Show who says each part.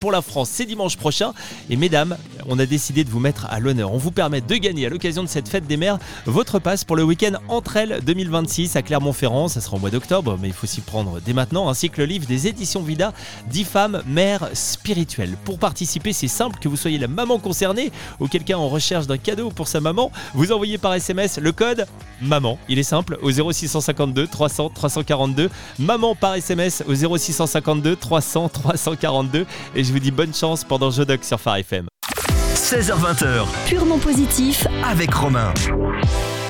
Speaker 1: pour la France, c'est dimanche prochain. Et mesdames, on a décidé de vous mettre à l'honneur. On vous permet de gagner à l'occasion de cette fête des mères votre passe pour le week-end Entre elles 2026 à Clermont-Ferrand. Ça sera au mois d'octobre, mais il faut s'y prendre dès maintenant. Ainsi que le livre des éditions Vida, 10 femmes mères spirituelles. Pour participer, c'est simple, que vous soyez la maman concernée ou quelqu'un en recherche d'un cadeau pour sa maman. Vous envoyez par SMS le code MAMAN. Il est simple, au 0652 300 342. MAMAN par SMS au 0652 300 342. Et je vous dis bonne chance pendant Jodoc sur Phare FM.
Speaker 2: 16h20,
Speaker 3: Purement positif
Speaker 2: avec Romain.